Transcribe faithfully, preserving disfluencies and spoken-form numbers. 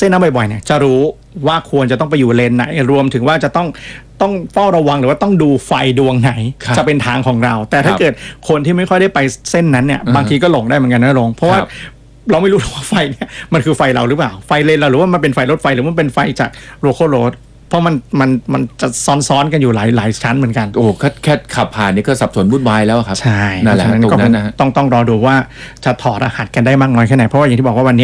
เส้นนั้นบ่อยๆเนี่ยจะรู้ว่าควรจะต้องไปอยู่เลนไหนรวมถึงว่าจะต้องต้องเฝ้าระวังหรือว่าต้องดูไฟดวงไหนจะเป็นทางของเรา แต่ถ้าเกิดคนที่ไม่ค่อยได้ไปเส้นนั้นเนี่ยบางทีก็หลงได้เหมือนกันนะหลงเพราะว่าเราไม่รู้ว่าไฟเนี่ยมันคือไฟเราหรือเปล่าไฟเลนเราหรือว่ามันเป็นไฟรถไฟหรือมันเป็นไฟจากโลคอลโรดเพราะมันมันมันจะซ้อนๆกันอยู่หลายหลายชั้นเหมือนกันโอ้แค่แค่ขับผ่านนี่ก็สับสนวุ่นวายแล้วครับใช่นั่นแหละตรงนั้นนะต้องต้องรอดูว่าจะถอดรหัสกันได้มากน้อยแค่ไหนเพราะว่าอย่างที่บอกว่าวันนี้